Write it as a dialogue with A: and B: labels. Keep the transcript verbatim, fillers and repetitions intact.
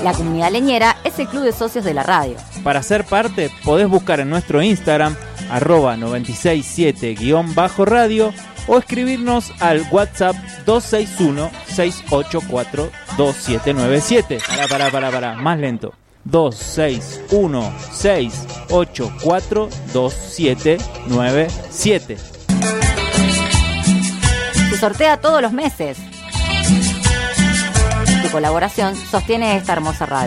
A: La Comunidad Leñera es el club de socios de la radio.
B: Para ser parte, podés buscar en nuestro Instagram, arroba noventa y seis siete guión bajo radio, o escribirnos al WhatsApp dos seis uno, seis ocho cuatro, dos siete nueve siete. Pará, pará, pará, pará, más lento. dos seis uno, seis ocho cuatro, dos siete nueve siete.
A: Se sortea todos los meses. Tu colaboración sostiene esta hermosa radio.